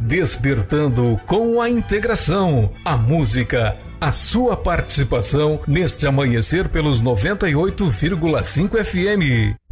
Despertando com a integração, a música, a sua participação neste amanhecer pelos 98,5 FM.